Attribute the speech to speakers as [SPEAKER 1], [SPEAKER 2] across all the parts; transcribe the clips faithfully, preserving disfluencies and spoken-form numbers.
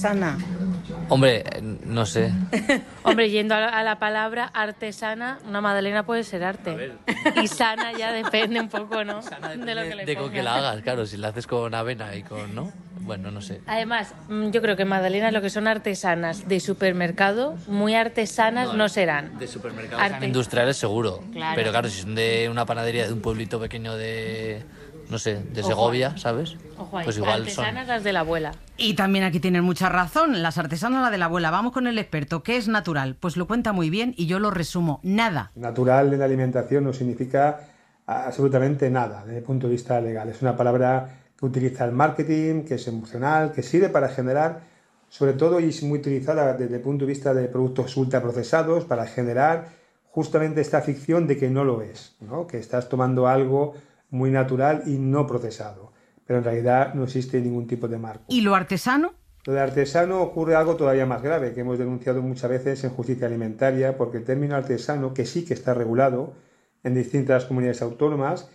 [SPEAKER 1] artesana?
[SPEAKER 2] Hombre, no sé.
[SPEAKER 3] Hombre, yendo a la, a la palabra artesana, una magdalena puede ser arte. Y sana ya depende un poco, ¿no?
[SPEAKER 2] Sana
[SPEAKER 3] de
[SPEAKER 2] depende
[SPEAKER 3] lo que le
[SPEAKER 2] de con
[SPEAKER 3] pongas.
[SPEAKER 2] qué la hagas, claro. Si la haces con avena y con, ¿no? Bueno, no sé.
[SPEAKER 3] Además, mm, yo creo que magdalenas, lo que son artesanas de supermercado, muy artesanas no, no serán.
[SPEAKER 2] De supermercados
[SPEAKER 3] Arte-
[SPEAKER 2] industriales seguro.
[SPEAKER 3] Claro.
[SPEAKER 2] Pero claro, si son de una panadería de un pueblito pequeño de, no sé, de
[SPEAKER 3] Ojo
[SPEAKER 2] Segovia,
[SPEAKER 3] ahí.
[SPEAKER 2] ¿sabes?
[SPEAKER 3] Ojo ahí,
[SPEAKER 2] Pues igual
[SPEAKER 3] artesanas
[SPEAKER 2] son.
[SPEAKER 3] las de la abuela.
[SPEAKER 1] Y también aquí tienen mucha razón, las artesanas, la de la abuela. Vamos con el experto. ¿Qué es natural? Pues lo cuenta muy bien y yo lo resumo. Nada.
[SPEAKER 4] Natural en la alimentación no significa absolutamente nada desde el punto de vista legal. Es una palabra que utiliza el marketing, que es emocional, que sirve para generar, sobre todo, y es muy utilizada desde el punto de vista de productos ultraprocesados, para generar justamente esta ficción de que no lo es, ¿no? Que estás tomando algo muy natural y no procesado. Pero en realidad no existe ningún tipo de marco.
[SPEAKER 1] ¿Y lo artesano?
[SPEAKER 4] Lo de artesano ocurre algo todavía más grave, que hemos denunciado muchas veces en justicia alimentaria, porque el término artesano, que sí que está regulado en distintas comunidades autónomas,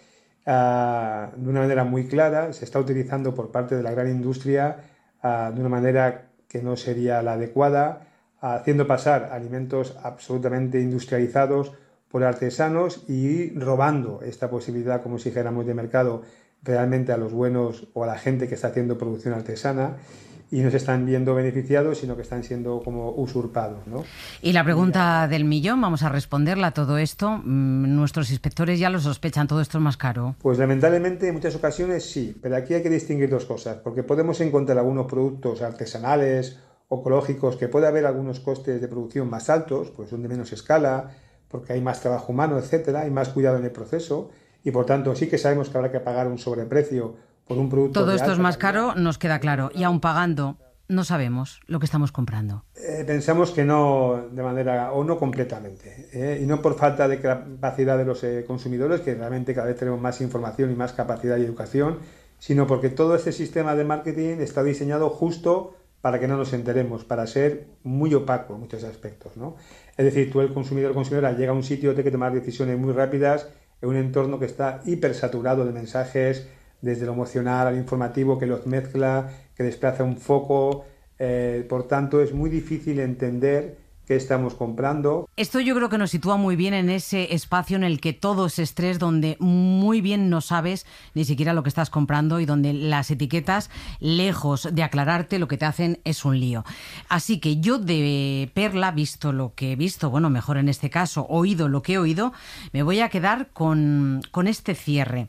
[SPEAKER 4] uh, de una manera muy clara, se está utilizando por parte de la gran industria uh, de una manera que no sería la adecuada, uh, haciendo pasar alimentos absolutamente industrializados por artesanos y robando esta posibilidad, como si dijéramos, de mercado realmente a los buenos o a la gente que está haciendo producción artesana, y no se están viendo beneficiados, sino que están siendo como usurpados, ¿no?
[SPEAKER 1] Y la pregunta del millón, vamos a responderla a todo esto. Nuestros inspectores ya lo sospechan, todo esto es más caro.
[SPEAKER 4] Pues lamentablemente en muchas ocasiones sí, pero aquí hay que distinguir dos cosas, porque podemos encontrar algunos productos artesanales o ecológicos que puede haber algunos costes de producción más altos, pues son de menos escala, porque hay más trabajo humano, etcétera, hay más cuidado en el proceso, y por tanto sí que sabemos que habrá que pagar un sobreprecio por un producto.
[SPEAKER 1] Todo
[SPEAKER 4] de
[SPEAKER 1] esto es
[SPEAKER 4] alta
[SPEAKER 1] más
[SPEAKER 4] calidad.
[SPEAKER 1] caro, nos queda claro. Y aun pagando, no sabemos lo que estamos comprando.
[SPEAKER 4] Eh, pensamos que no de manera, o no completamente, ¿eh? Y no por falta de capacidad de los eh, consumidores, que realmente cada vez tenemos más información y más capacidad y educación, sino porque todo este sistema de marketing está diseñado justo para que no nos enteremos, para ser muy opaco en muchos aspectos, ¿no? Es decir, tú, el consumidor o consumidora, llega a un sitio, tiene que tomar decisiones muy rápidas en un entorno que está hipersaturado de mensajes, desde lo emocional al informativo, que los mezcla, que desplaza un foco. Eh, por tanto, es muy difícil entender qué estamos comprando.
[SPEAKER 1] Esto yo creo que nos sitúa muy bien en ese espacio en el que todo es estrés, donde muy bien no sabes ni siquiera lo que estás comprando y donde las etiquetas, lejos de aclararte, lo que te hacen es un lío. Así que yo, de perla, visto lo que he visto, bueno, mejor en este caso, oído lo que he oído, me voy a quedar con, con este cierre.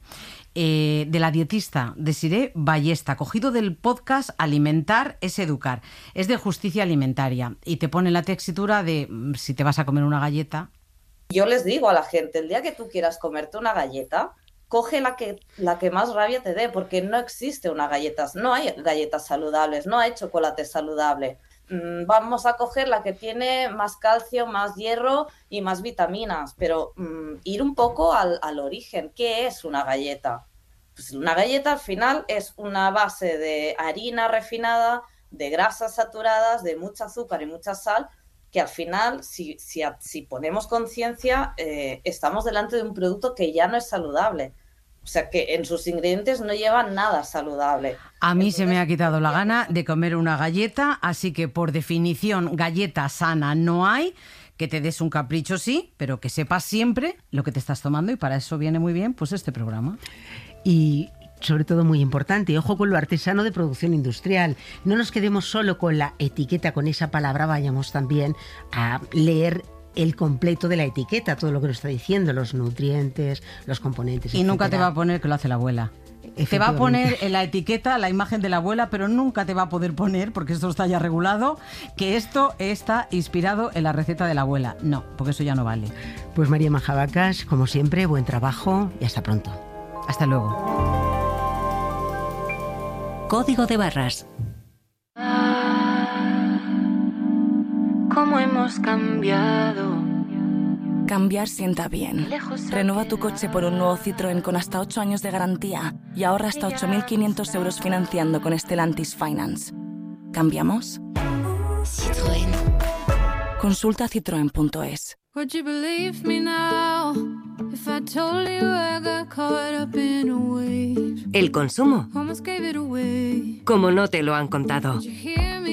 [SPEAKER 1] Eh, de la dietista Desiree Ballesta, cogido del podcast Alimentar es Educar. Es de justicia alimentaria y te pone la textura de mm, si te vas a comer una galleta.
[SPEAKER 5] Yo les digo a la gente, el día que tú quieras comerte una galleta, coge la que, la que más rabia te dé, porque no existe una galleta, no hay galletas saludables, no hay chocolate saludable. Mm, vamos a coger la que tiene más calcio, más hierro y más vitaminas, pero mm, ir un poco al, al origen. ¿Qué es una galleta? Pues una galleta al final es una base de harina refinada, de grasas saturadas, de mucho azúcar y mucha sal, que al final, si, si, si ponemos conciencia, eh, estamos delante de un producto que ya no es saludable. O sea, que en sus ingredientes no llevan nada saludable.
[SPEAKER 1] A mí
[SPEAKER 5] Entonces,
[SPEAKER 1] se me ha quitado la gana de comer una galleta, así que por definición galleta sana no hay. Que te des un capricho sí, pero que sepas siempre lo que te estás tomando, y para eso viene muy bien pues este programa.
[SPEAKER 6] Y sobre todo muy importante, ojo con lo artesano de producción industrial. No nos quedemos solo con la etiqueta, con esa palabra, vayamos también a leer el completo de la etiqueta, todo lo que nos está diciendo, los nutrientes, los componentes,
[SPEAKER 1] Y nunca
[SPEAKER 6] etcétera.
[SPEAKER 1] te va a poner que lo hace la abuela. Te va a poner en la etiqueta la imagen de la abuela, pero nunca te va a poder poner, porque esto está ya regulado, que esto está inspirado en la receta de la abuela. No, porque eso ya no vale.
[SPEAKER 6] Pues María Majabacas, como siempre, buen trabajo y hasta pronto.
[SPEAKER 1] Hasta luego.
[SPEAKER 7] Código de barras.
[SPEAKER 8] ¿Cómo hemos cambiado?
[SPEAKER 9] Cambiar sienta bien. Renueva tu coche por un nuevo Citroën con hasta ocho años de garantía y ahorra hasta ocho mil quinientos euros financiando con Stellantis Finance. ¿Cambiamos?
[SPEAKER 8] Citroën.
[SPEAKER 9] Consulta citroen punto es.
[SPEAKER 8] Would you believe me now if I told you I got caught up in a wave?
[SPEAKER 7] El consumo,
[SPEAKER 8] Almost gave it away.
[SPEAKER 7] como no te lo han contado.
[SPEAKER 8] Did you hear me?